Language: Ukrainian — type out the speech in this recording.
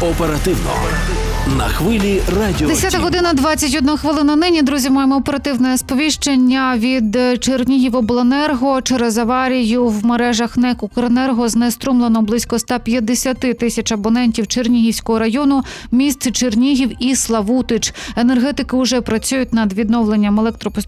Оперативно. На хвилі радіо. 10 година 21 хвилина. Нині, друзі, маємо оперативне сповіщення від Чернігівобленерго. Через аварію в мережах НЕК «Укренерго» знеструмлено близько 150 тисяч абонентів Чернігівського району, міст Чернігів і Славутич. Енергетики вже працюють над відновленням електропостачання